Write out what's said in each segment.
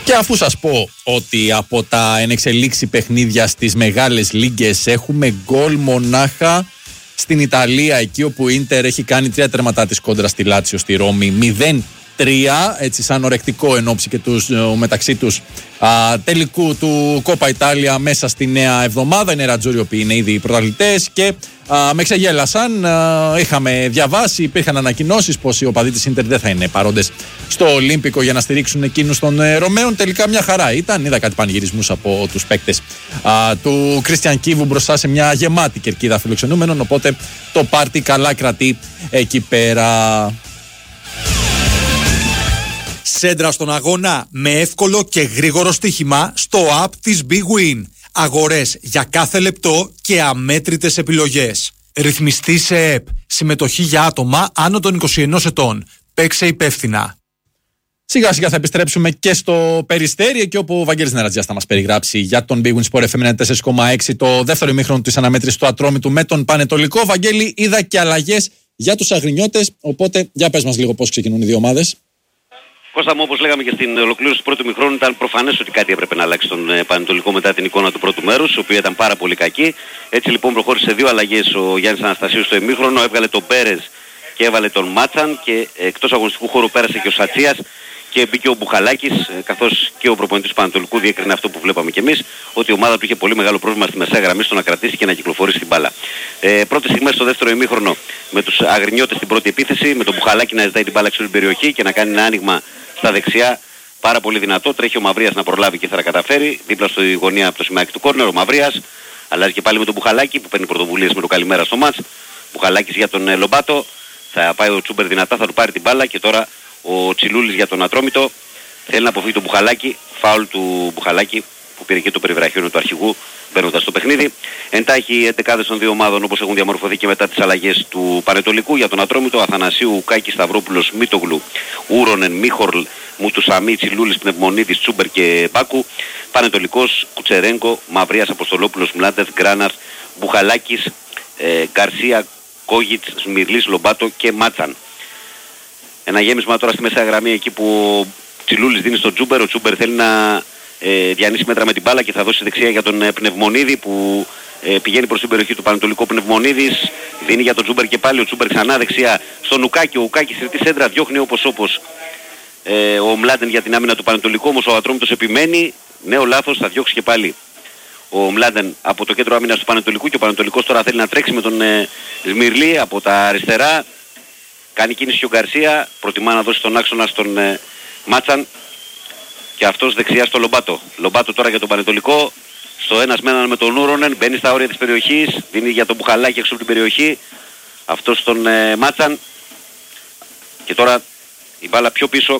Και αφού σας πω ότι από τα ενεξελίξει παιχνίδια στις μεγάλες λίγκες έχουμε γκολ μονάχα στην Ιταλία, εκεί όπου η Ίντερ έχει κάνει 3 τερματά της κόντρα στη Λάτσιο στη Ρώμη, 0-3, έτσι σαν ορεκτικό ενόψει και μεταξύ τους τελικού του Κόπα Ιτάλια μέσα στη νέα εβδομάδα. Είναι ρατζούριοι οποίοι είναι ήδη οι πρωταθλητές και με ξεγέλασαν. Είχαμε διαβάσει, υπήρχαν ανακοινώσεις πως οι οπαδοί της Ίντερ δεν θα είναι παρόντες στο Ολύμπικο για να στηρίξουν εκείνους των Ρωμαίων. Τελικά μια χαρά ήταν. Είδα κάτι πανηγυρισμούς από τους παίκτες του Κρίστιαν Κίβου μπροστά σε μια γεμάτη κερκίδα φιλοξενούμενων. Οπότε το πάρτι καλά κρατεί εκεί πέρα. Σέντρα στον αγώνα με εύκολο και γρήγορο στοίχημα στο app της Big Win. Αγορές για κάθε λεπτό και αμέτρητες επιλογές. Ρυθμιστή σε ΕΠ. Συμμετοχή για άτομα άνω των 21 ετών. Παίξε υπεύθυνα. Σιγά σιγά θα επιστρέψουμε και στο Περιστέρι, εκεί όπου ο Βαγγέλης Νερατζιάς θα μας περιγράψει για τον Big Win Sport FM 4,6 το δεύτερο ημίχρονο της αναμέτρησης του Ατρόμητου με τον Πανετολικό. Βαγγέλη, είδα και αλλαγές για τους αγρινιώτες, οπότε για πες μας λίγο πώς ξεκινούν οι δύο ομάδες. Κώστα μου, όπως λέγαμε και στην ολοκλήρωση του πρώτου ημιχρόνου, ήταν προφανές ότι κάτι έπρεπε να αλλάξει στον Πανετολικό μετά την εικόνα του πρώτου μέρους, η οποία ήταν πάρα πολύ κακή. Έτσι λοιπόν προχώρησε 2 αλλαγές ο Γιάννης Αναστασίου στο ημίχρονο, έβγαλε τον Πέρες και έβαλε τον Μάτσαν και εκτός αγωνιστικού χώρου πέρασε και ο Σατσίας και μπήκε ο Μπουχαλάκης, καθώς και ο προπονητής του Πανετολικού διέκρινε αυτό που βλέπαμε κι εμείς, ότι η ομάδα του είχε πολύ μεγάλο πρόβλημα στη μεσαία γραμμή στο να κρατήσει και να κυκλοφορήσει την μπάλα. Πρώτες στιγμές στο δεύτερο ημίχρονο με τους αγρινιώτες στην πρώτη επίθεση, με τον Μπουχαλάκη να ζητάει την μπάλα έξω την περιοχή και να κάνει ένα άνοιγμα στα δεξιά, πάρα πολύ δυνατό. Τρέχει ο Μαυρίας να προλάβει και θα τα καταφέρει. Δίπλα στη γωνία από το σημάκι του κόρνερ, ο Μαυρίας αλλάζει και πάλι με τον Μπουχαλάκη που παίρνει πρωτοβουλίες με το καλημέρα στο μάτς. Μπουχαλάκης για τον Λομπάτο. Θα πάει ο Τσούμπερ δυνατά, θα του πάρει την μπάλα και τώρα ο Τσιλούλης για τον Ατρόμητο. Θέλει να αποφύγει τον Μπουχαλάκη. Φάουλ του Μπουχαλάκη που πήρε και το περιβραχιόνιο του αρχηγού μπαίνοντας στο παιχνίδι. Εντάχει οι 11 των δύο ομάδων όπως έχουν διαμορφωθεί και μετά τις αλλαγές του Πανετολικού. Για τον Ατρόμητο, Αθανασίου, Ουκάκη, Σταυρόπουλος, Μίτογλου, Ούρονεν, Μίχορλ, Μουτουσαμί, Τσιλούλης, Πνευμονίδης, Τσούμπερ και Μπάκου. Πανετολικός, Κουτσερέγκο, Μαυρίας, Αποστολόπουλος, Μλάντεθ, Γκράναρ, Μπουχαλάκης, Γκαρσία, Κόγιτς, Σμυρλής, Λομπάτο και Μάτσαν. Ένα γέμισμα τώρα στη μεσαία γραμμή εκεί που ο Τσιλούλης δίνει στον Τσούμπερ. Ο Τσούμπερ θέλει να διανύσει μέτρα με την μπάλα και θα δώσει δεξιά για τον Πνευμονίδη που πηγαίνει προς την περιοχή του Πανετολικού. Πνευμονίδης δίνει για τον Τσούμπερ και πάλι ο Τσούμπερ ξανά δεξιά στον Ουκάκη. Ο Ουκάκης συρτή σέντρα διώχνει όπως ο Μλάντεν για την άμυνα του Πανετολικού, όμως ο Ατρόμητος επιμένει. Νέο λάθος, θα διώξει και πάλι ο Μλάντεν από το κέντρο άμυνας του Πανετολικού και ο Πανετολικός τώρα θέλει να τρέξει με τον Σμυρλή από τα αριστερά. Κάνει κίνηση και ο Γκαρσία, προτιμά να δώσει τον άξονα στον Μάτσαν και αυτός δεξιά στο Λομπάτο. Λομπάτο τώρα για τον Πανετολικό, στο ένας με έναν με τον Ούρονεν, μπαίνει στα όρια της περιοχής, δίνει για τον Μπουχαλάκη έξω από την περιοχή, αυτός στον Μάτσαν και τώρα η μπάλα πιο πίσω,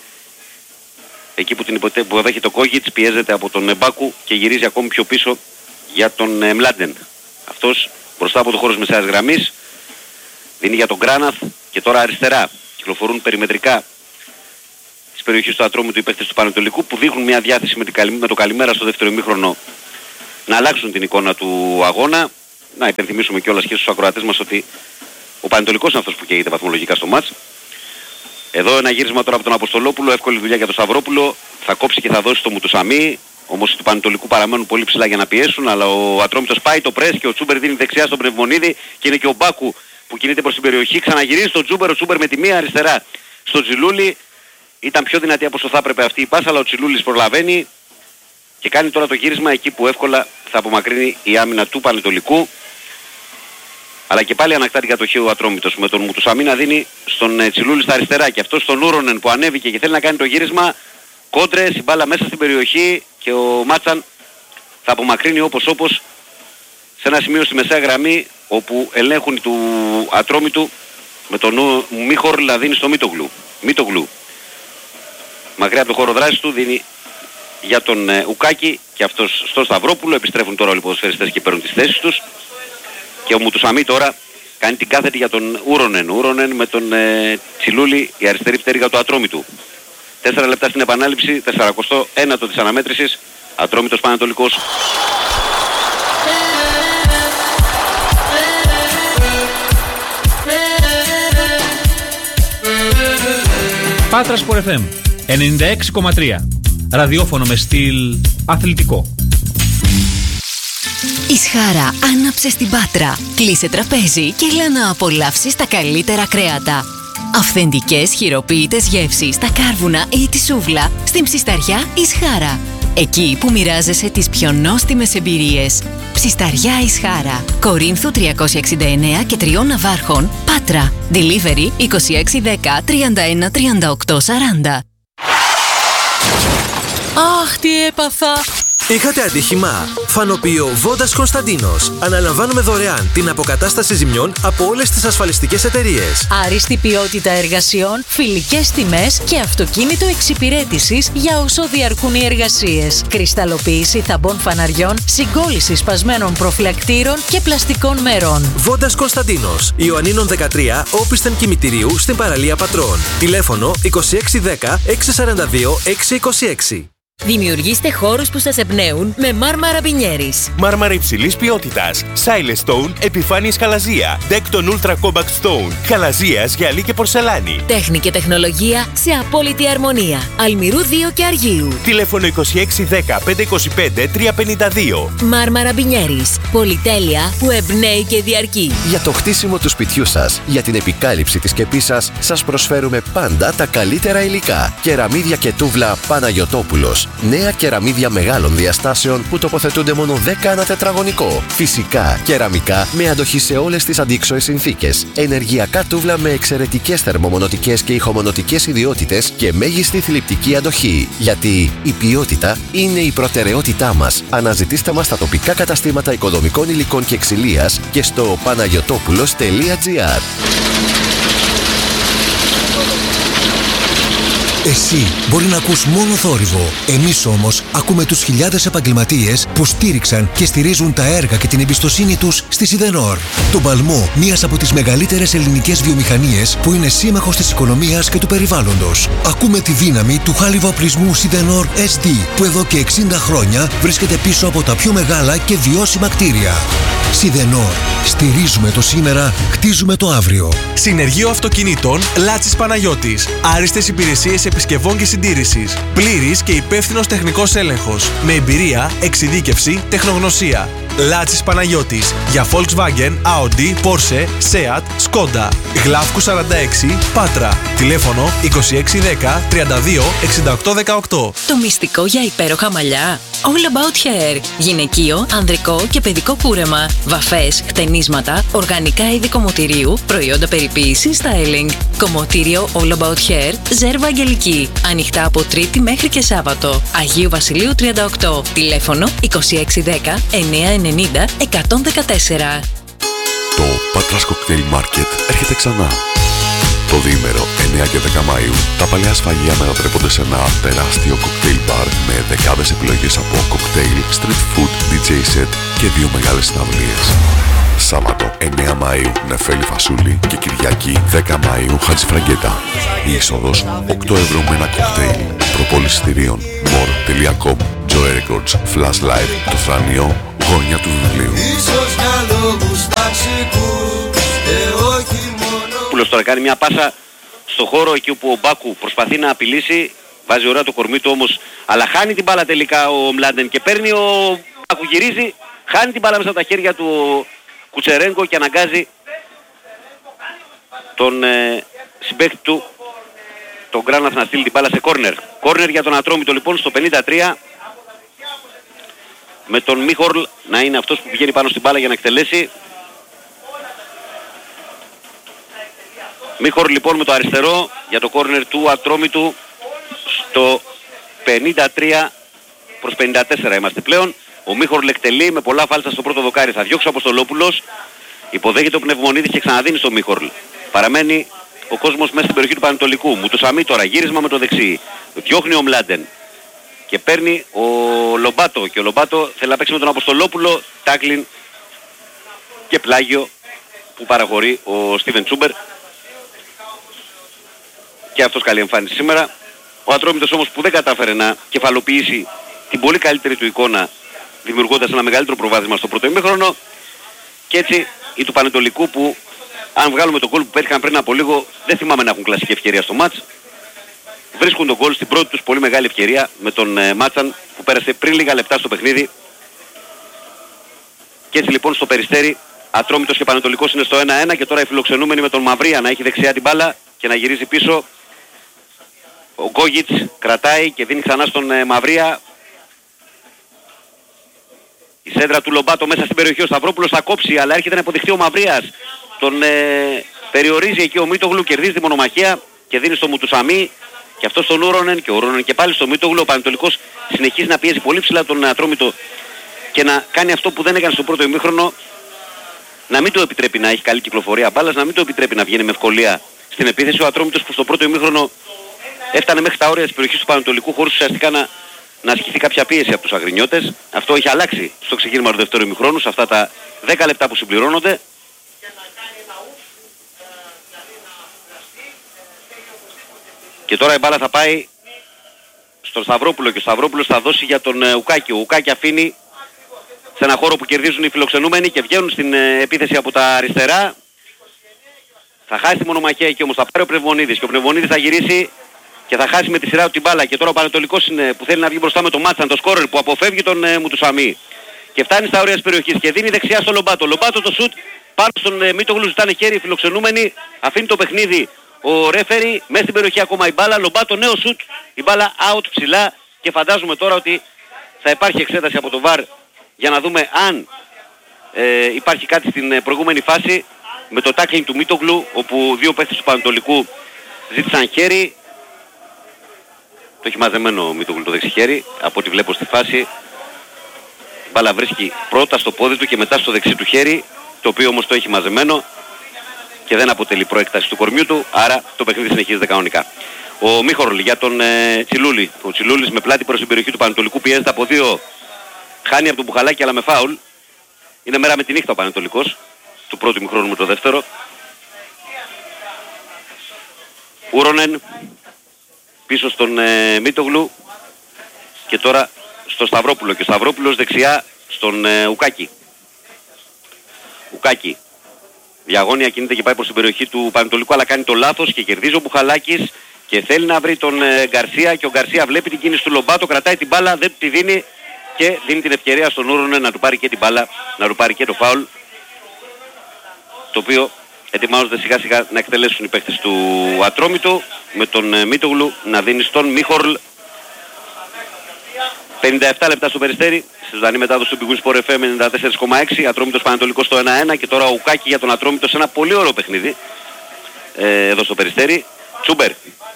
εκεί που την υποδέχει το Κόγιτς, πιέζεται από τον Μπάκου και γυρίζει ακόμη πιο πίσω για τον Μλάντεν. Αυτός μπροστά από το χώρο της μεσαίας γραμμής, δίνει για τον Γκράναθ και τώρα αριστερά. Κυκλοφορούν περιμετρικά της περιοχής του Ατρόμητου οι παίκτες του Πανετολικού που δείχνουν μια διάθεση με το καλημέρα στο δεύτερο ημίχρονο να αλλάξουν την εικόνα του αγώνα. Να υπενθυμίσουμε κιόλας και στους ακροατές μας ότι ο Πανετολικός είναι αυτός που καίγεται βαθμολογικά στο μάτς. Εδώ ένα γύρισμα τώρα από τον Αποστολόπουλο, εύκολη δουλειά για τον Σταυρόπουλο. Θα κόψει και θα δώσει στο Μουτουσαμί. Όμως του Πανετολικού παραμένουν πολύ ψηλά για να πιέσουν, αλλά ο Ατρόμητος πάει το πρες και ο Τσούμπερ δίνει δεξιά στον Πνευμονίδη και είναι και ο Μπάκου που κινείται προς την περιοχή, ξαναγυρίζει στον Τσούμπερ, ο Τσούμπερ με τη μία αριστερά στον Τσιλούλη. Ήταν πιο δυνατή από όσο θα έπρεπε αυτή η πάσα, αλλά ο Τσιλούλης προλαβαίνει και κάνει τώρα το γύρισμα εκεί που εύκολα θα απομακρύνει η άμυνα του Πανετολικού. Αλλά και πάλι ανακτά την κατοχή ο Ατρόμητος με τον Μουτουσαμί να δίνει στον Τσιλούλη στα αριστερά και αυτό στον Ούρονεν που ανέβηκε και θέλει να κάνει το γύρισμα. Κόντρες, η μπάλα μέσα στην περιοχή και ο Μάτσαν θα απομακρύνει όπως σε ένα σημείο στη μεσαία γραμμή όπου ελέγχουν του Ατρόμητου με τον Μίχορλ να δίνει στο Μίτογλου. Μακριά από το χώρο δράσης του δίνει για τον Ουκάκη και αυτός στο Σταυρόπουλο. Επιστρέφουν τώρα όλοι οι ποδοσφαιριστές και παίρνουν τις θέσεις τους. Και ο Μουτουσαμί τώρα κάνει την κάθετη για τον Ούρονεν. Ούρονεν με τον Τσιλούλη, η αριστερή πτέρυγα του Ατρόμητου. 4 λεπτά στην επανάληψη, 41ο της αναμέτρησης. Ατρόμητος Πανετολικός. Πάτρα Sport FM 96,3. ραδιόφωνο με στυλ αθλητικό. Ισχάρα άναψε στην Πάτρα. Κλείσε τραπέζι και έλα να απολαύσεις τα καλύτερα κρέατα. Αυθεντικές χειροποίητες γεύσεις στα κάρβουνα ή τη σούβλα στην ψισταριά Ισχάρα. Εκεί που μοιράζεσαι τις πιο νόστιμες εμπειρίες. Ψισταριά Ισχάρα. Κορίνθου 369 και 3 Ναβάρχων, Πάτρα. Delivery 2610 31 38 40. Αχ, τι έπαθα! Είχατε ατύχημα? Φανοποιείο Βόντας Κωνσταντίνος. Αναλαμβάνουμε δωρεάν την αποκατάσταση ζημιών από όλες τις ασφαλιστικές εταιρείες. Άριστη ποιότητα εργασιών, φιλικές τιμές και αυτοκίνητο εξυπηρέτησης για όσο διαρκούν οι εργασίες. Κρυσταλλοποίηση θαμπών φαναριών, συγκόλληση σπασμένων προφυλακτήρων και πλαστικών μερών. Βόντας Κωνσταντίνος. Ιωαννίνων 13, όπισθεν κημητηρίου στην παραλία Πατρών. Τηλέφωνο 2610 642 626. Δημιουργήστε χώρους που σας εμπνέουν με Μάρμαρα Μπινιέρης. Μάρμαρα υψηλής ποιότητας. Silent Stone επιφάνειες χαλαζία. Decton Ultra Compact Stone. Χαλαζίας, γυαλί και πορσελάνη. Τέχνη και τεχνολογία σε απόλυτη αρμονία. Αλμυρού 2 και Αργίου. Τηλέφωνο 2610 525 352. Μάρμαρα Μπινιέρης. Πολυτέλεια που εμπνέει και διαρκεί. Για το χτίσιμο του σπιτιού σας, για την επικάλυψη της σκεπής σας, σας προσφέρουμε πάντα τα καλύτερα υλικά. Κεραμίδια και τούβλα Παναγιωτόπουλος. Νέα κεραμίδια μεγάλων διαστάσεων που τοποθετούνται μόνο 10 ανά τετραγωνικό. Φυσικά, κεραμικά με αντοχή σε όλες τις αντίξωες συνθήκες. Ενεργειακά τούβλα με εξαιρετικές θερμομονωτικές και ηχομονωτικές ιδιότητες και μέγιστη θλιπτική αντοχή. Γιατί η ποιότητα είναι η προτεραιότητά μας. Αναζητήστε μας στα τοπικά καταστήματα οικοδομικών υλικών και ξυλίας και στο panagiotopulos.gr. Εσύ μπορεί να ακούς μόνο θόρυβο. Εμείς όμως ακούμε τους χιλιάδες επαγγελματίες που στήριξαν και στηρίζουν τα έργα και την εμπιστοσύνη τους στη Σιδενόρ. Τον παλμό μιας από τις μεγαλύτερες ελληνικές βιομηχανίες που είναι σύμμαχος της οικονομίας και του περιβάλλοντος. Ακούμε τη δύναμη του χάλιβα οπλισμού Σιδενόρ SD που εδώ και 60 χρόνια βρίσκεται πίσω από τα πιο μεγάλα και βιώσιμα κτίρια. Σιδενόρ. Στηρίζουμε το σήμερα, χτίζουμε το αύριο. Συνεργείο Αυτοκινήτων Λάτσης Παναγιώτης. Άριστες υπηρεσίες επισκευών και συντήρησης. Πλήρης και υπεύθυνος τεχνικός έλεγχος. Με εμπειρία, εξειδίκευση, τεχνογνωσία. Λάτσης Παναγιώτης. Για Volkswagen, Audi, Porsche, Seat, Skoda. Γλάφκου 46, Πάτρα. Τηλέφωνο 2610 32 68 18. Το μυστικό για υπέροχα μαλλιά. All About Hair. Γυναικείο, ανδρικό και παιδικό κούρεμα. Βαφές, χτενίσματα, οργανικά είδη κομμωτηρίου, προϊόντα περιποίησης, styling. Κομμωτήριο All About Hair, Ζέρβα Αγγελική. Ανοιχτά από Τρίτη μέχρι και Σάββατο. Αγίου Βασιλείου 38. Τηλέφωνο 2610 990 114. Το Patras Cocktail Market έρχεται ξανά. Το διήμερο 9 και 10 Μαΐου τα παλιά σφαγεία μετατρέπονται σε ένα τεράστιο κοκτέιλ μπαρ με δεκάδες επιλογές από κοκτέιλ, street food, DJ set και 2 μεγάλες συναυλίες. Σάββατο 9 Μαΐου Νεφέλη Φασούλη και Κυριακή 10 Μαΐου Χατζηφραγκέτα. Η είσοδος 8 ευρώ με ένα κοκτέιλ. Προπόληση εισιτηρίων more.com, Joy Records, Flash Live, το θρανείο, γόνια του βιβλίου. Πούλος τώρα κάνει μια πάσα στο χώρο εκεί όπου ο Μπάκου προσπαθεί να απειλήσει, βάζει ωραία το κορμί του όμως, αλλά χάνει την μπάλα τελικά ο Μλάντεν και παίρνει ο Μπάκου, γυρίζει, χάνει την μπάλα μέσα από τα χέρια του Κουτσερέγκο και αναγκάζει τον συμπαίκτη του, τον Γκράναθ, να στείλει την μπάλα σε κόρνερ. Κόρνερ για τον Ατρόμητο λοιπόν στο 53, με τον Μίχορλ να είναι αυτός που πηγαίνει πάνω στην μπάλα για να εκτελέσει. Μίχορλ λοιπόν με το αριστερό για το κόρνερ του Ατρόμητου στο 53 προς 54 είμαστε πλέον. Ο Μίχορλ εκτελεί με πολλά φάλτσα στο πρώτο δοκάρι. Θα διώξει ο Αποστολόπουλος. Υποδέχεται ο Πνευμονίδης και ξαναδίνει στο Μίχορλ. Παραμένει ο κόσμος μέσα στην περιοχή του Πανετολικού. Μουτοσαμί τώρα, γύρισμα με το δεξί. Διώχνει ο Μλάντεν. Και παίρνει ο Λομπάτο. Και ο Λομπάτο θέλει να παίξει με τον Αποστολόπουλο. Τάκλιν και πλάγιο που παραχωρεί ο Στίβεν Τσούμπερ. Και αυτός καλή εμφάνιση σήμερα. Ο Ατρόμητος όμως που δεν κατάφερε να κεφαλοποιήσει την πολύ καλύτερη του εικόνα, δημιουργώντας ένα μεγαλύτερο προβάδισμα στο πρώτο ημίχρονο. Και έτσι οι του Πανετολικού, που αν βγάλουμε τον γκολ που πέτυχαν πριν από λίγο, δεν θυμάμαι να έχουν κλασική ευκαιρία στο μάτς. βρίσκουν τον γκολ στην πρώτη τους πολύ μεγάλη ευκαιρία με τον Μάτσαν που πέρασε πριν λίγα λεπτά στο παιχνίδι. Και έτσι λοιπόν στο Περιστέρι Ατρόμητος και Πανετολικός είναι στο 1-1 και τώρα οι φιλοξενούμενοι με τον Μαυρία να έχει δεξιά την μπάλα και να γυρίζει πίσω. Ο Γκόγιτς κρατάει και δίνει ξανά στον Μαυρία. Η σέντρα του Λομπάτο μέσα στην περιοχή, ο Σταυρόπουλος θα κόψει, αλλά έρχεται να υποδειχθεί ο Μαυρίας. Τον περιορίζει εκεί ο Μίτογλου, κερδίζει τη μονομαχία και δίνει στο Μουτουσαμί και αυτό στον Ούρονεν και ο Ούρονεν και πάλι στο Μίτογλου. Ο Πανετολικός συνεχίζει να πιέζει πολύ ψηλά τον Ατρόμητο και να κάνει αυτό που δεν έκανε στο πρώτο ημίχρονο, να μην του επιτρέπει να έχει καλή κυκλοφορία μπάλας, να μην του επιτρέπει να βγαίνει με ευκολία στην επίθεση. Ο Ατρόμητος που στο πρώτο ημίχρονο έφτανε μέχρι τα όρια της περιοχής του Πανετολικού χωρίς ουσιαστικά να ασκηθεί κάποια πίεση από τους αγρινιώτες. Αυτό έχει αλλάξει στο ξεκίνημα του δεύτερου ημιχρόνου, σε αυτά τα 10 λεπτά που συμπληρώνονται. Και τώρα η μπάλα θα πάει στον Σταυρόπουλο και ο Σταυρόπουλος θα δώσει για τον Ουκάκη. Ο Ουκάκη αφήνει σε ένα χώρο που κερδίζουν οι φιλοξενούμενοι και βγαίνουν στην επίθεση από τα αριστερά. Θα χάσει τη μονομαχία εκεί όμως, θα πάρει ο Πνευμονίδης και ο Πνευμονίδης θα γυρίσει και θα χάσει με τη σειρά του την μπάλα. Και τώρα ο Πανετολικός είναι που θέλει να βγει μπροστά με τον Μάτσαν, τον σκόρερ που αποφεύγει τον Μουτουσαμί. Και φτάνει στα όρια της περιοχής και δίνει δεξιά στο Λομπάτο. Λομπάτο το σουτ πάνω στον Μίτογλου, ζητάνε χέρι οι φιλοξενούμενοι. Αφήνει το παιχνίδι ο ρέφερι, μέσα στην περιοχή ακόμα η μπάλα. Λομπάτο νέο σουτ, η μπάλα out ψηλά και φαντάζομαι τώρα ότι θα υπάρχει εξέταση από το VAR για να δούμε αν υπάρχει κάτι στην προηγούμενη φάση με το tackling του Μίτογλου, όπου δύο παίχτες του Πανετολικού ζήτησαν χέρι. Το έχει μαζεμένο ο Μίτογλου το δεξιχέρι, από ό,τι βλέπω στη φάση. Η μπάλα βρίσκει πρώτα στο πόδι του και μετά στο δεξί του χέρι, το οποίο όμως το έχει μαζεμένο και δεν αποτελεί προέκταση του κορμιού του, άρα το παιχνίδι συνεχίζεται κανονικά. Ο Μίχορλ για τον Τσιλούλη. Ο Τσιλούλης με πλάτη προς την περιοχή του Πανετολικού πιέζεται από δύο. Χάνει από τον Μπουχαλάκη αλλά με φάουλ. Είναι μέρα με τη νύχτα ο Πανετολικός, του πρώτου ημιχρόνου με το δεύτερο. Ούρονεν πίσω στον Μίτογλου και τώρα στο Σταυρόπουλο και ο Σταυρόπουλος δεξιά στον Ουκάκη. Ουκάκη διαγώνια κινείται και πάει προς την περιοχή του Πανετολικού, αλλά κάνει το λάθος και κερδίζει ο Μπουχαλάκης και θέλει να βρει τον Γκαρσία και ο Γκαρσία βλέπει την κίνηση του Λομπάτο, κρατάει την μπάλα, δεν τη δίνει και δίνει την ευκαιρία στον Ούρονεν να του πάρει και την μπάλα, να του πάρει και το φάουλ, το οποίο ετοιμάζονται σιγά σιγά να εκτελέσουν οι παίκτες του Ατρόμητου, με τον Μίτογλου να δίνει στον Μίχορλ. 57 λεπτά στο Περιστέρι, στη ζωντανή μετάδοση του Big Win Sport FM 94,6, Ατρόμητος Πανετολικός στο 1-1 και τώρα ο Ουκάκη για τον Ατρόμητο σε ένα πολύ ωραίο παιχνίδι εδώ στο Περιστέρι. Τσούμπερ.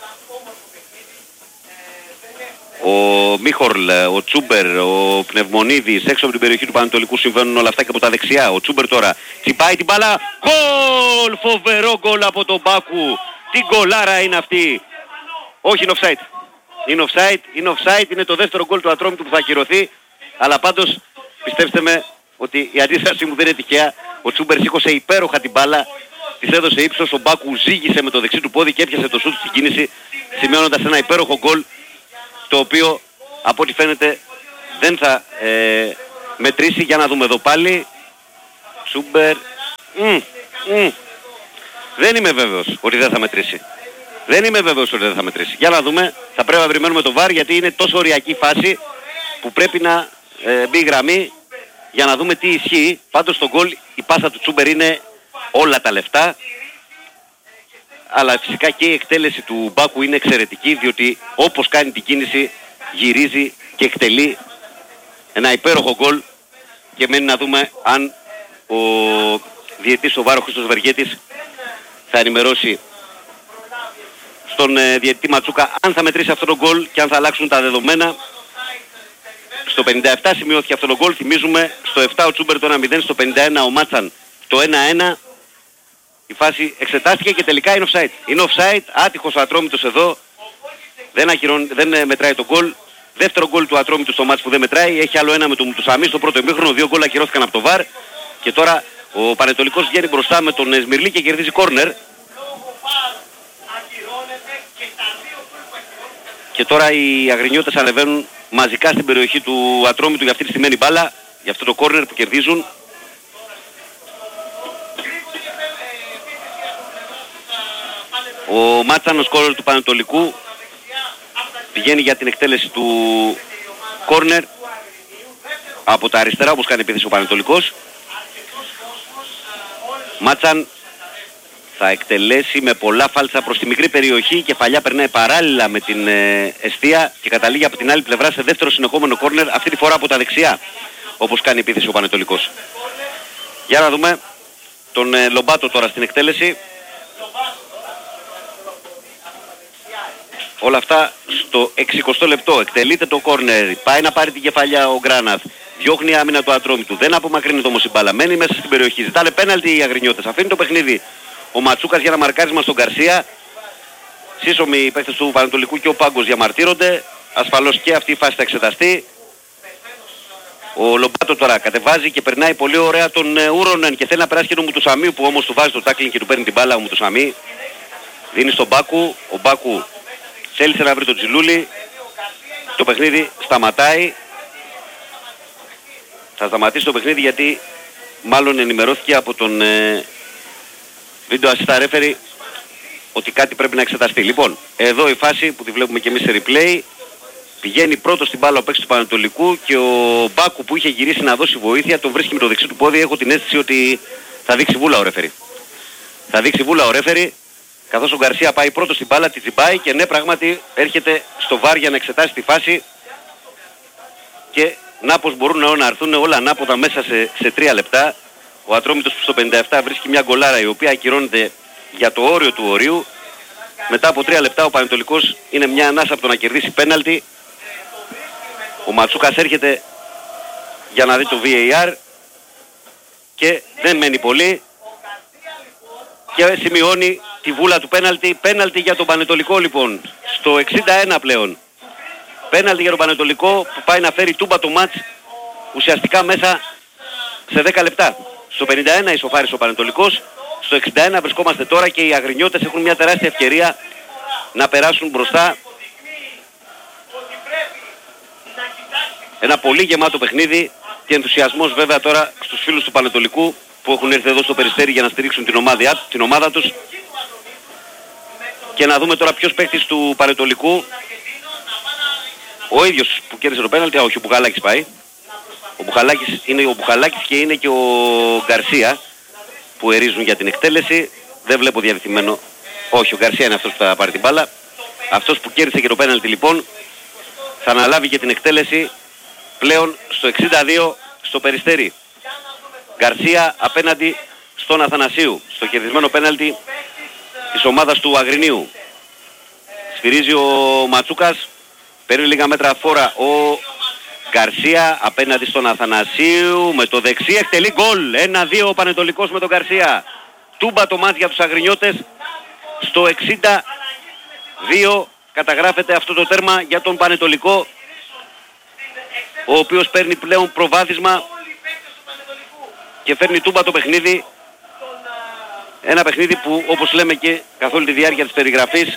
Ο Μίχορλ, ο Τσούμπερ, ο Πνευμονίδης έξω από την περιοχή του Πανετολικού, συμβαίνουν όλα αυτά και από τα δεξιά. Ο Τσούμπερ τώρα τσιπάει την μπάλα, γκολ! Φοβερό γκολ από τον Μπάκου. Τι γκολάρα είναι αυτή. Όχι, είναι offside. Είναι offside, είναι το δεύτερο γκολ του Ατρόμητου που θα ακυρωθεί, αλλά πάντως πιστέψτε με ότι η αντίσταση μου δεν είναι τυχαία. Ο Τσούμπερ σήκωσε υπέροχα την μπάλα, της έδωσε ύψος, ο Μπάκου ζήγησε με το δεξί του πόδι και έπιασε το σούτ στην κίνηση, σημειώνοντας ένα υπέροχο γκολ, το οποίο από ό,τι φαίνεται δεν θα μετρήσει. Για να δούμε εδώ πάλι. Τσούμπερ. Δεν είμαι βέβαιος ότι δεν θα μετρήσει. Για να δούμε. Θα πρέπει να περιμένουμε το VAR γιατί είναι τόσο οριακή φάση που πρέπει να μπει η γραμμή για να δούμε τι ισχύει. Πάντως στο γκολ η πάσα του Τσούμπερ είναι όλα τα λεφτά. Αλλά φυσικά και η εκτέλεση του Μπάκου είναι εξαιρετική, διότι όπως κάνει την κίνηση γυρίζει και εκτελεί ένα υπέροχο γκολ και μένει να δούμε αν ο διαιτητής ο Βάρο Χρήστος Βεργέτης θα ενημερώσει στον διαιτητή Ματσούκα αν θα μετρήσει αυτό το γκολ και αν θα αλλάξουν τα δεδομένα. Στο 57 σημειώθηκε αυτό το γκολ, θυμίζουμε, στο 7 ο Τσούμπερ το 1-0, στο 51 ο Μάτσαν το 1-1. Η φάση εξετάστηκε και τελικά είναι offside. Είναι offside, άτυχος ο Ατρόμητος εδώ, δεν μετράει το γκολ. Δεύτερο γκολ του Ατρόμητου στο μάτς που δεν μετράει, έχει άλλο ένα με τον Μουτουσαμί στο πρώτο ημίχρονο, δύο γκολ ακυρώθηκαν από το VAR και τώρα ο Πανετολικός βγαίνει μπροστά με τον Σμυρλή και κερδίζει κόρνερ. Και τώρα οι αγρινιώτες ανεβαίνουν μαζικά στην περιοχή του Ατρόμητου για αυτή τη στημένη μπάλα, για αυτό το κόρνερ που κερδίζουν. Ο Μάτσαν, ο σκόρερ του Πανετολικού, πηγαίνει για την εκτέλεση του κόρνερ από τα αριστερά, όπως κάνει επίθεση ο Πανετολικός. Μάτσαν θα εκτελέσει με πολλά φάλτσα προς τη μικρή περιοχή. Η κεφαλιά περνάει παράλληλα με την εστία και καταλήγει από την άλλη πλευρά σε δεύτερο συνεχόμενο κόρνερ, αυτή τη φορά από τα δεξιά, όπως κάνει επίθεση ο Πανετολικός. Για να δούμε τον Λομπάτο τώρα στην εκτέλεση. Όλα αυτά στο 60 λεπτό. Εκτελείται το κόρνερ. Πάει να πάρει την κεφαλιά ο Γκράναθ. Διώχνει άμυνα του Ατρόμητου. Δεν απομακρύνεται όμως η μπάλα. Μένει μέσα στην περιοχή. Ζητάνε πέναλτι οι Αγρινιώτες. Αφήνει το παιχνίδι ο Ματσούκας για ένα μαρκάρισμα στον Γκαρσία. Σύσσωμοι οι παίκτες του Πανετολικού και ο Πάγκος διαμαρτύρονται. Ασφαλώς και αυτή η φάση θα εξεταστεί. Ο Λομπάτο τώρα κατεβάζει και περνάει πολύ ωραία τον Ούρονεν και θέλει να περάσει και τον Μουτουσαμί, που όμως του βάζει το τάκλινγκ και του παίρνει την μπάλα ο Μουτουσαμί. Δίνει στον Μπάκου. Ο Μπάκου θέλησε να βρει τον Τζιλούλη. Το παιχνίδι σταματάει. Θα σταματήσει το παιχνίδι γιατί μάλλον ενημερώθηκε από τον βίντεο assistant referee ότι κάτι πρέπει να εξεταστεί. Λοιπόν, εδώ η φάση που τη βλέπουμε και εμείς σε replay. Πηγαίνει πρώτο στην μπάλα ο παίκτης του Πανετολικού και ο Μπάκου που είχε γυρίσει να δώσει βοήθεια τον βρίσκει με το δεξί του πόδι. Έχω την αίσθηση ότι θα δείξει βούλα ο ρέφερι. Θα δείξει βούλα ο ρέφερι, καθώς ο Γκαρσία πάει πρώτο στην μπάλα, τη τσιμπάει και ναι, πράγματι έρχεται στο βάρ για να εξετάσει τη φάση και να πως μπορούν να έρθουν όλα ανάποδα μέσα σε 3 λεπτά. Ο Ατρόμητος που στο 57 βρίσκει μια γκολάρα η οποία ακυρώνεται για το όριο του ορίου. Μετά από 3 λεπτά ο Πανετολικός είναι μια ανάσα από το να κερδίσει πέναλτι. Ο Ματσούκας έρχεται για να δει το VAR και δεν μένει πολύ και σημειώνει τη βούλα του πέναλτι. Πέναλτι για τον Πανετολικό λοιπόν στο 61 πλέον. Πέναλτι για τον Πανετολικό που πάει να φέρει τούμπα το μάτς ουσιαστικά μέσα σε 10 λεπτά. Στο 51 ισοφάρισε ο Πανετολικός, στο 61 βρισκόμαστε τώρα και οι Αγρινιώτες έχουν μια τεράστια ευκαιρία να περάσουν μπροστά. Ένα πολύ γεμάτο παιχνίδι και ενθουσιασμός βέβαια τώρα στους φίλους του Πανετολικού που έχουν έρθει εδώ στο Περιστέρι για να στηρίξουν την ομάδα τους. Και να δούμε τώρα ποιος παίκτης του Πανετολικού, ο ίδιος που κέρδισε το πέναλτι, όχι, ο Μπουχαλάκης πάει. Ο Μπουχαλάκης και είναι και ο Γκαρσία που ερίζουν για την εκτέλεση. Δεν βλέπω διαδεθειμένο. Όχι, ο Γκαρσία είναι αυτός που θα πάρει την μπάλα. Αυτός που κέρδισε και το πέναλτι λοιπόν θα αναλάβει και την εκτέλεση πλέον στο 62 στο Περιστέρι. Γκαρσία απέναντι στον Αθανασίου, στο κερδισμένο πέναλτι της ομάδας του Αγρινίου. Σφυρίζει ο Ματσούκας, παίρνει λίγα μέτρα φόρα ο Γκαρσία απέναντι στον Αθανασίου, με το δεξί εκτελεί γκολ. 1-2 ο Πανετολικός με τον Γκαρσία. Τούμπα το μάτς για τους Αγρινιώτες. Στο 62 καταγράφεται αυτό το τέρμα για τον Πανετολικό, ο οποίος παίρνει πλέον προβάδισμα και φέρνει τούμπα το παιχνίδι. Ένα παιχνίδι που, όπως λέμε και καθ' όλη τη διάρκεια της περιγραφής,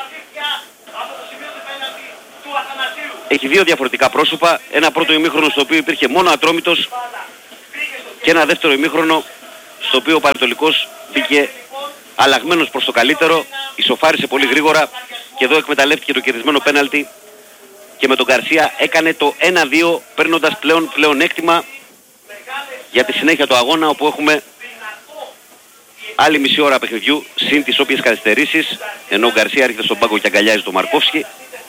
έχει δύο διαφορετικά πρόσωπα. Ένα πρώτο ημίχρονο στο οποίο υπήρχε μόνο Ατρόμητος και ένα δεύτερο ημίχρονο στο οποίο ο Πανετολικός μπήκε αλλαγμένος προς το καλύτερο, ισοφάρισε πολύ γρήγορα και εδώ εκμεταλλεύτηκε το κερδισμένο πέναλτι και με τον Γκαρσία έκανε το 1-2, παίρνοντας πλέον έκτημα για τη συνέχεια του αγώνα, όπου έχουμε άλλη μισή ώρα παιχνιδιού συν τις όποιες καθυστερήσεις, ενώ ο Γκαρσία έρχεται στον πάγκο και αγκαλιάζει τον Μαρκόφσκι.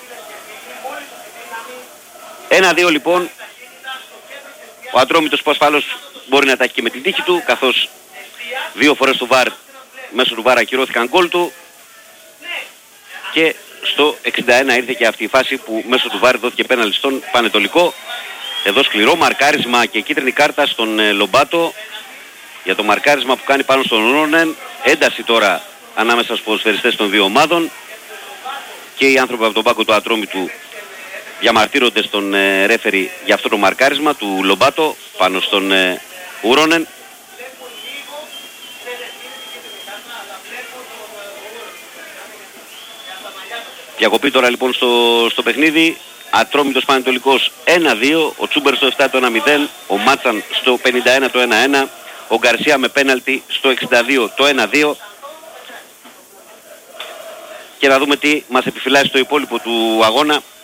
1-2 λοιπόν. Ο Ατρόμητος που ασφαλώς μπορεί να τα έχει και με την τύχη του, καθώς δύο φορές το VAR, μέσω του VAR ακυρώθηκαν γκολ του, και στο 61 ήρθε και αυτή η φάση που μέσω του VAR δόθηκε πέναλτι στον Πανετολικό. Εδώ σκληρό μαρκάρισμα και κίτρινη κάρτα στον Λομπάτο για το μαρκάρισμα που κάνει πάνω στον Ρόνεν. Ένταση τώρα ανάμεσα στους ποδοσφαιριστές των δύο ομάδων και οι άνθρωποι από τον πάγκο του Ατρόμητου διαμαρτύρονται στον ρέφερι για αυτό το μαρκάρισμα του Λομπάτο πάνω στον Ουρόνεν. Διακοπή τώρα λοιπόν στο παιχνίδι. Ατρόμητος Πανετολικός 1-2, ο Τσούμπερ στο 7 το 1-0, ο Μάτσαν στο 51 το 1-1, ο Γκαρσία με πέναλτι στο 62 το 1-2. Και να δούμε τι μας επιφυλάσσει στο υπόλοιπο του αγώνα.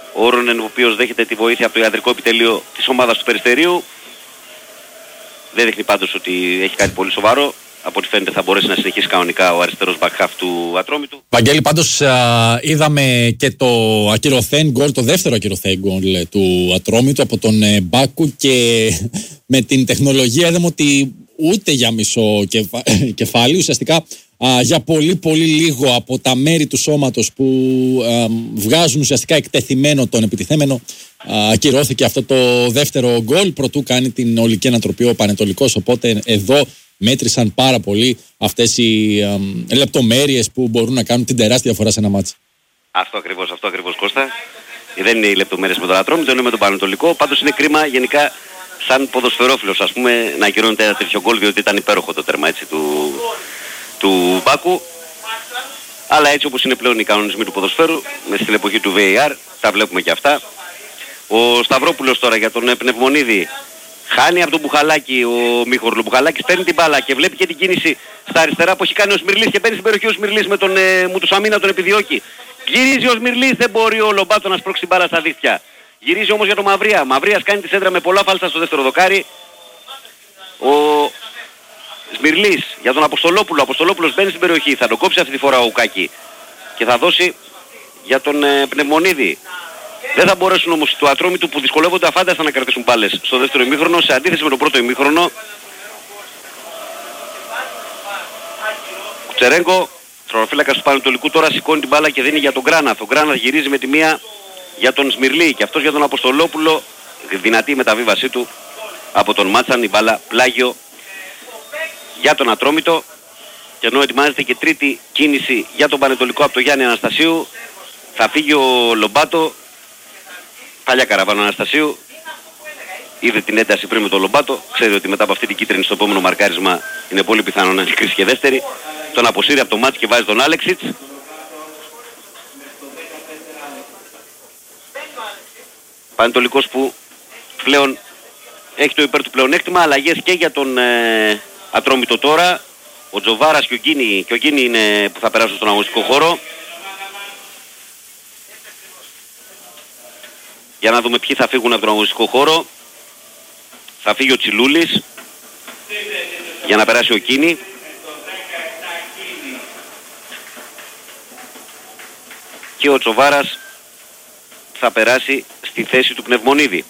Ο Ούρονεν, ο οποίος δέχεται τη βοήθεια από το ιατρικό επιτελείο της ομάδας του Περιστερίου. Δεν δείχνει πάντως ότι έχει κάτι πολύ σοβαρό. Από ό,τι φαίνεται θα μπορέσει να συνεχίσει κανονικά ο αριστερός back half του Ατρόμητου. Βαγγέλη, πάντως είδαμε και το ακυρωθέν γκολ, το δεύτερο ακυρωθέν γκολ του Ατρόμητου από τον Μπάκου, και με την τεχνολογία είδαμε ότι ούτε για μισό κεφάλι, ουσιαστικά για πολύ πολύ λίγο από τα μέρη του σώματος που βγάζουν ουσιαστικά εκτεθειμένο τον επιτιθέμενο, ακυρώθηκε αυτό το δεύτερο γκολ προτού κάνει την ολική ανατροπή ο Πανετολικός. Οπότε εδώ μέτρησαν πάρα πολύ αυτές οι λεπτομέρειες που μπορούν να κάνουν την τεράστια διαφορά σε ένα μάτσο. Αυτό ακριβώς Κώστα. Δεν είναι οι λεπτομέρειες με τον Ατρόμητο, είναι με τον Πανετολικό. Πάντως είναι κρίμα γενικά σαν ποδοσφαιρόφιλος, ας πούμε, να ακυρώνεται ένα τέτοιο γκολ, διότι ήταν υπέροχο το τέρμα έτσι του Μπάκου. Αλλά έτσι όπως είναι πλέον οι κανονισμοί του ποδοσφαίρου, στην εποχή του VAR, τα βλέπουμε και αυτά. Ο Σταυρόπουλος τώρα για τον Πνευμονίδη. Χάνει από τον Μπουχαλάκη ο Μίχορλου. Ο Μπουχαλάκης παίρνει την μπάλα και βλέπει και την κίνηση στα αριστερά που έχει κάνει ο Σμυρλής και παίρνει στην περιοχή ο Σμυρλής με τον Μουτουσαμίνα, τον επιδιώκει. Γυρίζει ο Σμυρλής, δεν μπορεί ο Λομπάτο να σπρώξει την μπάλα στα δίχτυα. Γυρίζει όμως για τον Μαυρία. Μαυρίας κάνει τη σέντρα με πολλά φάλστα στο δεύτερο δοκάρι. Ο Σμυρλής για τον Αποστολόπουλο. Ο Αποστολόπουλος μπαίνει στην περιοχή. Θα τον κόψει αυτή τη φορά ο Ουκάκη και θα δώσει για τον Πνευμονίδη. Δεν θα μπορέσουν όμως του Ατρόμητου που δυσκολεύονται αφάνταστα να κρατήσουν μπάλες στο δεύτερο ημίχρονο, σε αντίθεση με τον πρώτο ημίχρονο. Κουτσερέγκο, τροφύλακας του Πανετολικού, τώρα σηκώνει την μπάλα και δίνει για τον Γκράναθ. Ο Γκράναθ γυρίζει με τη μία για τον Σμυρλή και αυτός για τον Αποστολόπουλο. Δυνατή η μεταβίβασή του από τον Μάτσαν, η μπάλα πλάγιο για τον Ατρόμητο. Και ενώ ετοιμάζεται και τρίτη κίνηση για τον Πανετολικό από τον Γιάννη Αναστασίου, θα φύγει ο Λομπάτο. Παλιά καραβάνα Αναστασίου, είδε την ένταση πριν με τον Λομπάτο, ξέρει ότι μετά από αυτή την κίτρινη στο επόμενο μαρκάρισμα είναι πολύ πιθανό να είναι κρίση και δεύτερη. Τον αποσύρει από το μάτς και βάζει τον Άλεξιτς. Πανετολικός που πλέον έχει το υπέρ του πλεονέκτημα, αλλαγές και για τον Ατρόμητο τώρα. Ο Τζοβάρας και ο Γκίνη είναι που θα περάσουν στον αγωνιστικό χώρο. Για να δούμε ποιοι θα φύγουν από τον αγωνιστικό χώρο. Θα φύγει ο Τσιλούλης για να περάσει ο Κίνη. Και ο Τσοβάρας θα περάσει στη θέση του Πνευμονίδη.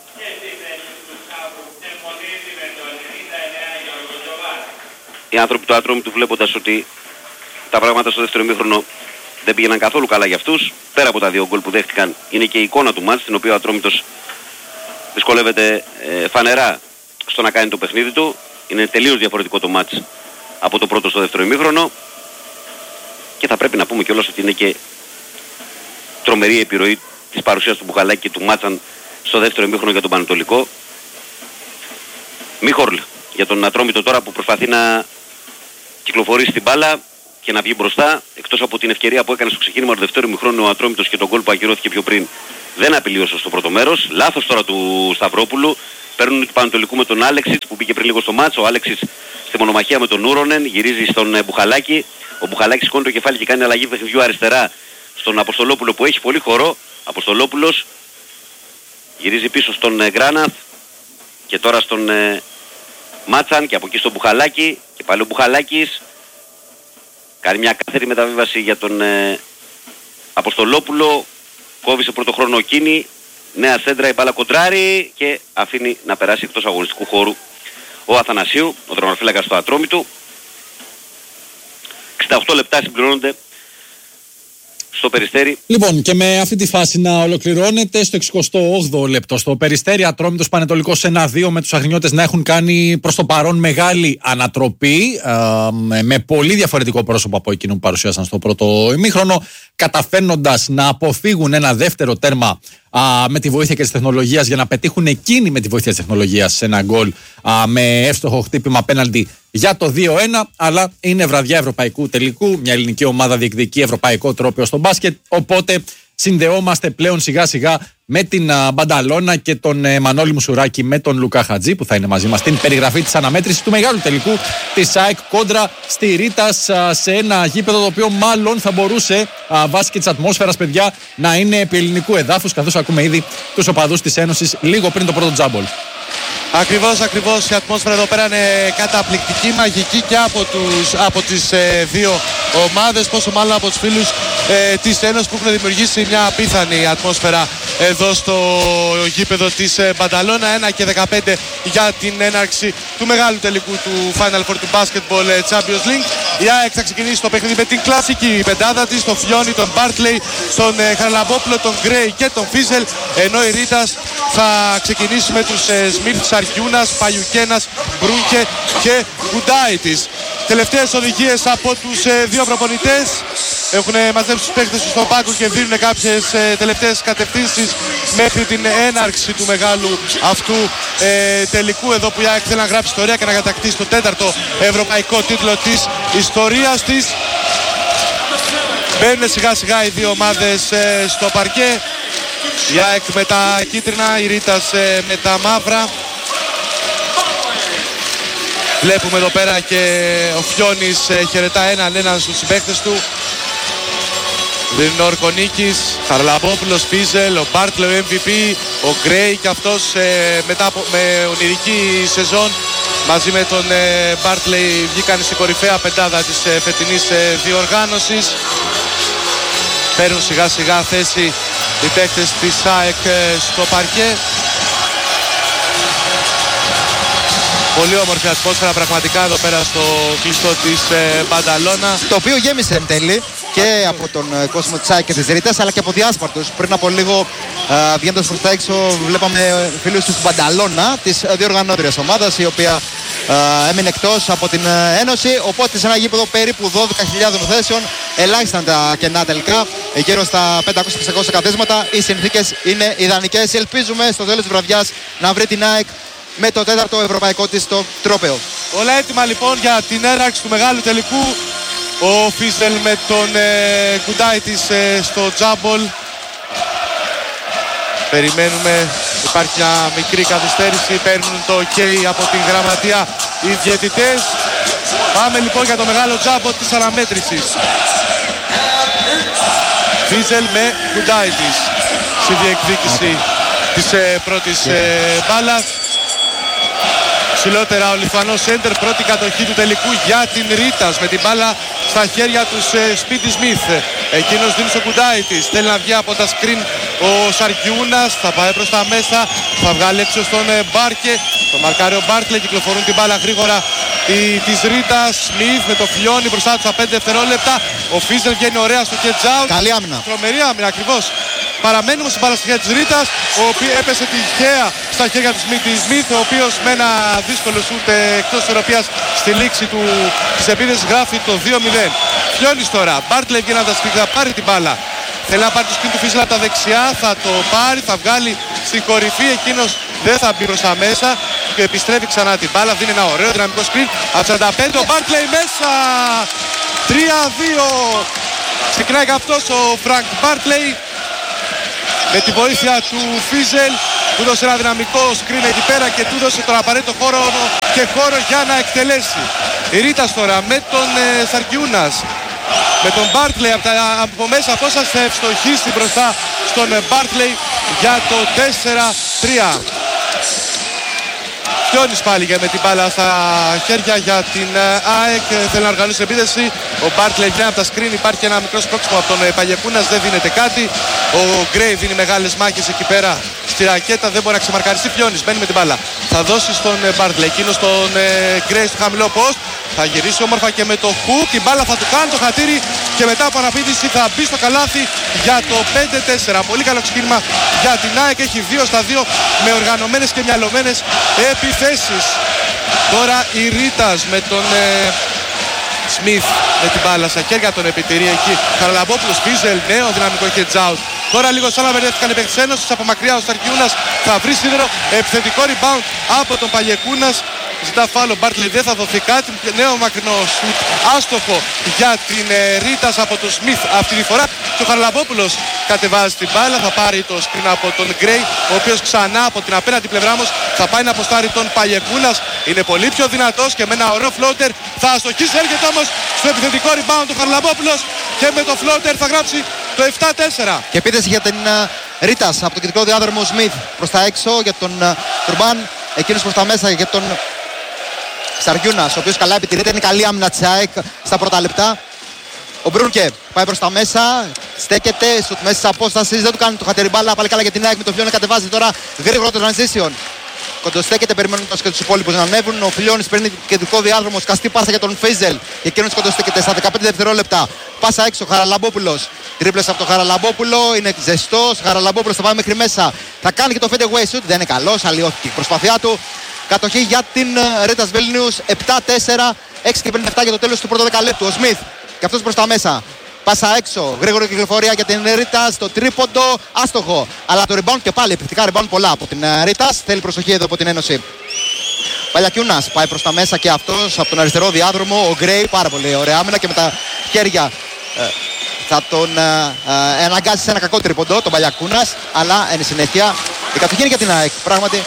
Οι άνθρωποι του Ατρόμητου, βλέποντας ότι τα πράγματα στο δεύτερο ημίχρονο δεν πήγαιναν καθόλου καλά για αυτούς, πέρα από τα δύο γκολ που δέχτηκαν, είναι και η εικόνα του μάτς, στην οποία ο Ατρόμητος δυσκολεύεται φανερά στο να κάνει το παιχνίδι του. Είναι τελείως διαφορετικό το μάτς από το πρώτο στο δεύτερο ημίχρονο και θα πρέπει να πούμε κιόλας ότι είναι και τρομερή επιρροή της παρουσίας του Μπουχαλάκη και του Μάτσαν στο δεύτερο ημίχρονο για τον Πανετολικό. Μίχορλ για τον Ατρόμητο τώρα που προσπαθεί να κυκλοφορήσει την μπάλα και να βγει μπροστά, εκτός από την ευκαιρία που έκανε στο ξεκίνημα του δεύτερου ημιχρόνου ο Ατρόμητος και τον γκολ που ακυρώθηκε πιο πριν, δεν απειλείωσε στο πρώτο μέρος. Λάθος τώρα του Σταυρόπουλου. Παίρνουν του Πανετολικού με τον Άλεξιτς που μπήκε πριν λίγο στο μάτσο. Ο Άλεξιτς στη μονομαχία με τον Ούρονεν, γυρίζει στον Μπουχαλάκη. Ο Μπουχαλάκης σηκώνει το κεφάλι και κάνει αλλαγή παιχνιδιού αριστερά στον Αποστολόπουλο που έχει πολύ χώρο. Αποστολόπουλος γυρίζει πίσω στον Γκράναθ και τώρα στον Μάτσαν και από εκεί στον Μπουχαλάκη και πάλι ο Μπουχαλάκης κάνει μια κάθερη μεταβίβαση για τον Αποστολόπουλο, κόβει σε πρώτο χρόνο ο Κίνη, νέα σέντρα, η μπάλα κοντράρει και αφήνει να περάσει εκτός αγωνιστικού χώρου ο Αθανασίου, ο τερματοφύλακας του Ατρόμητου. 68 λεπτά συμπληρώνονται στο Περιστέρι. Λοιπόν, και με αυτή τη φάση να ολοκληρώνεται στο 68ο λεπτό. Στο Περιστέρι, Ατρόμητος Πανετολικός 1-2, με τους αγρινιώτες να έχουν κάνει προς το παρόν μεγάλη ανατροπή, με πολύ διαφορετικό πρόσωπο από εκείνο που παρουσίασαν στο πρώτο ημίχρονο, καταφέρνοντας να αποφύγουν ένα δεύτερο τέρμα με τη βοήθεια και της τεχνολογίας, για να πετύχουν εκείνοι με τη βοήθεια της τεχνολογίας ένα γκολ με εύστοχο χτύπημα πέναλτι για το 2-1. Αλλά είναι βραδιά ευρωπαϊκού τελικού. Μια ελληνική ομάδα διεκδικεί ευρωπαϊκό τρόπαιο στο μπάσκετ. Οπότε συνδεόμαστε πλέον σιγά σιγά με την Μπανταλώνα και τον Μανώλη Μουσουράκη με τον Λουκά Χατζή που θα είναι μαζί μας στην περιγραφή της αναμέτρησης του μεγάλου τελικού της ΑΕΚ κόντρα στη Ρίτας σε ένα γήπεδο το οποίο μάλλον θα μπορούσε βάσει και της ατμόσφαιρας, παιδιά, να είναι επί ελληνικού εδάφους, καθώς ακούμε ήδη τους οπαδούς της Ένωσης λίγο πριν το πρώτο τζάμπολ. Ακριβώς, η ατμόσφαιρα εδώ πέρα είναι καταπληκτική, μαγική και από τις δύο ομάδες, πόσο μάλλον από τους φίλους της Ένωσης που έχουν δημιουργήσει μια απίθανη ατμόσφαιρα εδώ στο γήπεδο της Μπανταλώνα. 1 και 15 για την έναρξη του μεγάλου τελικού του Final Four του Basketball Champions League. Η ΑΕΚ θα ξεκινήσει το παιχνίδι με την κλασική πεντάδα της, τον Φιόνι, τον Μπάρτλεϊ, τον Χαραλαμπόπουλο, τον Γκρέι και τον Φίζελ, ενώ η Ρίτας θα ξεκινήσει με τους Σμιθ, Σαρκιούνας, Παγιουκένας, Μπρούνκε και Κουντάιτης. Τελευταίες οδηγίες από τους δύο προπονητές. Έχουν μαζέψει τους παίκτες τους στον πάγκο και δίνουν κάποιες τελευταίες κατευθύνσεις μέχρι την έναρξη του μεγάλου αυτού τελικού, εδώ που η ΑΕΚ θέλει να γράψει ιστορία και να κατακτήσει το 4ο ευρωπαϊκό τίτλο της ιστορίας της. Μπαίνουν σιγά σιγά οι δύο ομάδες στο παρκέ. Η ΑΕΚ με τα κίτρινα, η Ρίτας με τα μαύρα. Βλέπουμε εδώ πέρα και ο Φιόνης χαιρετά έναν στους συμπαίκτες του. Ο Ορκονίκης, Χαρλαμπόπουλος, Φίζελ, ο Μπάρτλε, ο MVP, ο Γκρέι και αυτός με ονειρική σεζόν μαζί με τον Μπάρτλε βγήκαν στην κορυφαία πεντάδα της φετινής διοργάνωσης. Παίρνουν σιγά σιγά θέση οι παίκτες της ΑΕΚ στο παρκέ. Πολύ όμορφη ατμόσφαιρα πραγματικά εδώ πέρα στο κλειστό της Μπανταλώνα. Το οποίο γέμισε εν τέλει και από τον κόσμο της ΑΕΚ και της Ρίτας, αλλά και από διάσπαρτους. Πριν από λίγο βγαίνοντας προς τα έξω βλέπαμε φίλους της Μπανταλώνα, της διοργανώτριας ομάδας, η οποία έμεινε εκτός από την Ένωση. Οπότε σε ένα γήπεδο περίπου 12.000 θέσεων, ελάχιστα τα κενά τελικά, γύρω στα 500-600 καθίσματα. Οι συνθήκες είναι ιδανικές. Ελπίζουμε στο τέλος της βραδιάς να βρει την ΑΕΚ με το 4ο ευρωπαϊκό της το τρόπαιο. Όλα έτοιμα λοιπόν για την έναρξη του μεγάλου τελικού. Ο Φίζελ με τον Κουντάιτης στο τζάμπολ. Περιμένουμε, υπάρχει μια μικρή καθυστέρηση, παίρνουν το OK από την γραμματεία οι διαιτητές. Πάμε λοιπόν για το μεγάλο τζάμπολ της αναμέτρησης. Φίζελ με Κουντάιτης στη διεκδίκηση της πρώτης μπάλας. Ψηλότερα ο Λιθουανός σέντερ, πρώτη κατοχή του τελικού για την Ρίτας με την μπάλα στα χέρια του Σπίτι Σμιθ. Εκείνος δίνει στο Κουντάιτης, θέλει να βγει από τα σκριν ο Σαρκιούνας, θα πάει προς τα μέσα, θα βγάλει έξω στον Μπάρκε, το μαρκάρει ο Μπάρτλε, κυκλοφορούν την μπάλα γρήγορα της Ρίτας. Σμιθ με το Φιόνι μπροστά του στα 5 δευτερόλεπτα. Ο Φίζελ βγαίνει ωραία στο catch out. Καλή άμυνα. Τρομερή άμυνα ακριβώς. Παραμένουμε στην μπάλα στα χέρια της Ρίτας, ο οποίος έπεσε τυχαία στα χέρια του Σμιθ, ο οποίος με ένα δύσκολο σούτ εκτός ισορροπίας στη λήξη της επίθεσης γράφει το 2-0. Φιόνις τώρα, Μπάρτλε βγαίνει από τα σκριν, θα πάρει την μπάλα. Θέλει να πάρει το σκριν του Φίζελ από τα δεξιά, θα το πάρει, θα βγάλει στην κορυφή, εκείνος δεν θα μπει προς τα μέσα και επιστρέφει ξανά την μπάλα, δίνει ένα ωραίο δυναμικό σκριν από 45, ο Μπάρτλε μέσα, 3-2. Ξεκινάει και αυτός ο Φρανκ Μπάρτλε με τη βοήθεια του Φίζελ, του δώσε ένα δυναμικό σκριν εκεί πέρα και του δώσε τον απαραίτητο χώρο για να εκτελέσει. Η Ρίτας τώρα με τον Σαρκιούνας, με τον Μπάρτλεϊ από μέσα, πώς θα ευστοχίσει μπροστά στον Μπάρτλεϊ για το 4-3. Φιόνις πάλι με την μπάλα στα χέρια για την ΑΕΚ, θέλει να οργανώσει επίθεση. Ο Μπάρτλεϊ βγαίνει από τα σκριν, υπάρχει ένα μικρό σπρώξιμο από τον Παγιακούνας, δεν δίνεται κάτι. Ο Γκρέι δίνει μεγάλες μάχες εκεί πέρα στη ρακέτα, δεν μπορεί να ξεμαρκαριστεί. Φιόνις μπαίνει με την μπάλα, θα δώσει στον Μπάρτλεϊ, εκείνος στον Γκρέι στο χαμηλό post, θα γυρίσει όμορφα και με το hook, η μπάλα θα του κάνει το χατήρι και μετά από αναπήδηση θα μπει στο καλάθι για το 5-4. Πολύ καλό ξεκίνημα για την ΑΕΚ, έχει 2-2 με οργανωμένες και μυαλωμένες επιθέσεις. Τώρα η Ρίτας με τον Σμιθ με την μπάλα στα χέρια, τον επιτηρεί εκεί. Χαραλαμπόπουλος, Φίζελ, νέο δυναμικό catch out. Τώρα λίγο σαν να μπερδεύτηκαν οι παίκτες Ένωσης, από μακριά ο Σαρκιούνας θα βρει σίδερο, επιθετικό rebound από τον Παγιακούνας. ζητά φάουλο. Μπάρτλεϊ δεν θα δοθεί κάτι. Νέο μακρινό σουτ άστοχο για την Ρίτας από τον Σμιθ αυτή τη φορά. Και ο Χαραλαμπόπουλος κατεβάζει την μπάλα. Θα πάρει το σκριν από τον Γκρέι, ο οποίος ξανά από την απέναντι πλευρά όμως θα πάει να αποστάρει τον Παλιακούνας. Είναι πολύ πιο δυνατός και με ένα ωραίο φλότερ θα αστοχίσει. Έρχεται όμως στο επιθετικό rebound του Χαραλαμπόπουλος και με το φλότερ θα γράψει το 7-4. Και επίθεση για την Ρίτας από τον κεντρικό διάδρομο. Σμιθ προς τα έξω για τον Τουρμπάν. Εκείνος προς τα μέσα για τον Σαριούνας, ο οποίος καλά επιτηρείται. Είναι καλή άμυνα της ΑΕΚ στα πρώτα λεπτά. Ο Μπρούνκε πάει προς τα μέσα, στέκεται στο μέση της απόστασης, δεν του κάνει το χατεριμπάλα. Πάλι καλά για την ΑΕΚ με τον Φιλιώνη, κατεβάζει τώρα γρήγορα το transition. Κοντοστέκεται περιμένοντας και τους υπόλοιπους να ανέβουν. Ο Φιλιώνης παίρνει κεντρικό διάδρομο, σκαστή πάσα για τον Φέιζελ. Και εκείνος κοντοστέκεται στα 15 δευτερόλεπτα. Πάσα έξω, Χαραλαμπόπουλος. Τρίπλες από τον Χαραλαμπόπουλο, είναι ζεστός. Χαραλαμπόπουλος θα πάει μέχρι μέσα. Θα κάνει και το fade away shoot, δεν είναι καλός, αλλοιώθηκε η προσπάθειά του. Κατοχή για την Ρίτας Βίλνιους, 7-4, 6 και 57 για το τέλος του πρώτου δεκαλέπτου. Ο Σμιθ και αυτός προς τα μέσα. Πάσα έξω, γρήγορη κυκλοφορία για την Ρίτας, στο τρίποντο, άστοχο. Αλλά το rebound και πάλι, επιθετικά rebound πολλά από την Ρίτας. Θέλει προσοχή εδώ από την Ένωση. Παλιακιούνας πάει προς τα μέσα και αυτός από τον αριστερό διάδρομο. Ο Γκρέι, πάρα πολύ ωραία άμυνα και με τα χέρια θα τον αναγκάσει σε ένα κακό τρίποντο, τον Παλιακούνας. Αλλά εν συνέχεια η κατοχή είναι για την ΑΕΚ. Πράγματι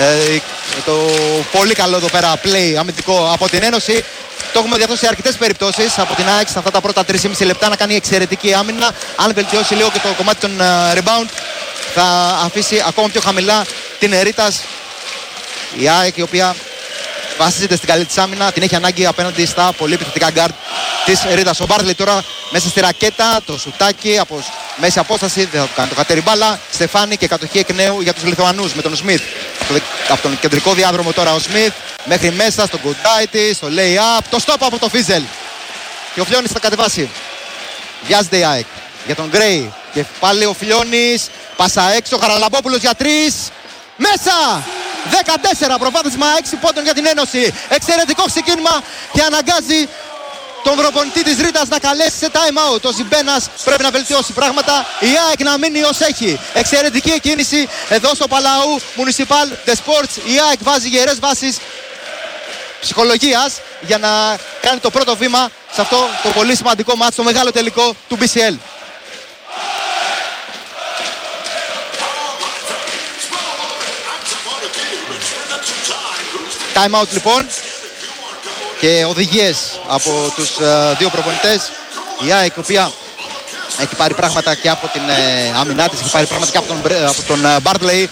το πολύ καλό εδώ πέρα play αμυντικό από την Ένωση. Το έχουμε δει αυτό σε αρκετές περιπτώσεις από την ΑΕΚ σε αυτά τα πρώτα 3,5 λεπτά να κάνει εξαιρετική άμυνα. Αν βελτιώσει λίγο και το κομμάτι των rebound, θα αφήσει ακόμα πιο χαμηλά την Ρίτας. Η ΑΕΚ, η οποία βασίζεται στην καλή της άμυνα, την έχει ανάγκη απέναντι στα πολύ επιθετικά guard της Ρίτας. Ο Μπάρτλεϊ τώρα μέσα στη ρακέτα, το σουτάκι από μέση απόσταση, δεν θα το κάνει το κατεριμπάλα. Στεφάνι και κατοχή εκ νέου για τους Λιθουανούς με τον Σμιθ. Από τον κεντρικό διάδρομο τώρα ο Σμιθ μέχρι μέσα στον Γκουντάιτη, στο lay-up, το stop από το Φίζελ. Και ο Φιλιώνης θα κατεβάσει. Βιάζεται η ΑΕΚ για τον Γκρέι. Και πάλι ο Φιλιώνης, πάσα έξω, Χαραλαμπόπουλος για 3. Μέσα! 14 προβάδισμα, 6 πόντων για την Ένωση. Εξαιρετικό ξεκίνημα και αναγκάζει τον προπονητή της Ρίτας να καλέσει σε time out. Ο Ζιμπένας πρέπει να βελτιώσει πράγματα. Η ΑΕΚ να μείνει ως έχει. Εξαιρετική κίνηση εδώ στο Παλαού Municipal de Sports. Η ΑΕΚ βάζει γερές βάσεις ψυχολογίας για να κάνει το πρώτο βήμα σε αυτό το πολύ σημαντικό μάτς, το μεγάλο τελικό του BCL. Time out λοιπόν και οδηγίες από τους δύο προπονητές. Η ΑΕΚ, η οποία έχει πάρει πράγματα και από την άμυνά της, έχει πάρει πράγματα και από τον Μπάρτλεϊ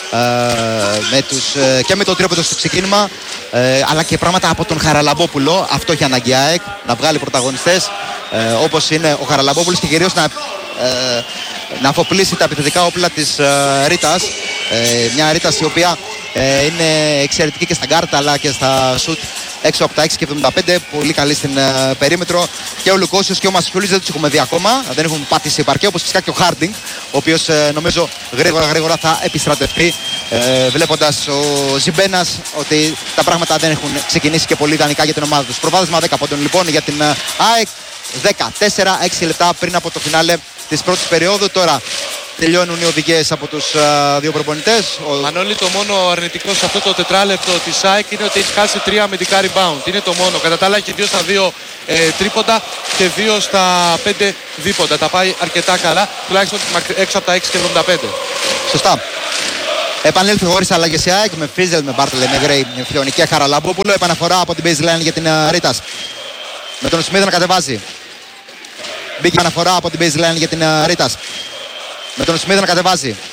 και με το τρίποντο στο ξεκίνημα, αλλά και πράγματα από τον Χαραλαμπόπουλο. Αυτό έχει ανάγκη η ΑΕΚ, να βγάλει πρωταγωνιστές όπως είναι ο Χαραλαμπόπουλος και κυρίως να αφοπλίσει τα επιθετικά όπλα της Ρίτας. Μια Ρίτας η οποία είναι εξαιρετική και στα γκάρτα αλλά και στα σουτ έξω από τα 6 και 75, πολύ καλή στην περίμετρο. Και ο Λουκόσιος και ο Μασχιούλης δεν τους έχουμε δει ακόμα, δεν έχουν πατήσει επαρκή, όπως φυσικά και ο Χάρντινγκ, ο οποίος νομίζω γρήγορα θα επιστρατευτεί, βλέποντας ο Ζιμπένας ότι τα πράγματα δεν έχουν ξεκινήσει και πολύ ιδανικά για την ομάδα τους. Προβάδισμα 10 πόντων λοιπόν για την ΑΕΚ, 14-6 λεπτά πριν από το φινάλε της πρώτης περίοδου. Τώρα τελειώνουν οι οδηγίες από τους δύο προπονητές. Μανώλη, το μόνο αρνητικό σε αυτό το τετράλεπτο της ΑΕΚ είναι ότι έχει χάσει 3 αμυντικά rebound. Είναι το μόνο. Κατά τα άλλα έχει 2 στα 2 τρίποντα και 2 στα 5 δίποντα. Τα πάει αρκετά καλά, τουλάχιστον έξω από τα 6 και 75. Σωστά. Επανέλθει χωρίς αλλαγές η ΑΕΚ με Φίζελ, με Μπάρτλεϊ, με Γκρέι, με Φιλιώνη και Χαραλαμπόπουλο. Επαναφορά από την baseline για την Ρίτας. Με τον Σμιθ να κατεβάζει. Μπήκε αναφορά από την baseline για την Ρίτας. Με τον Σμιθ να κατεβάζει.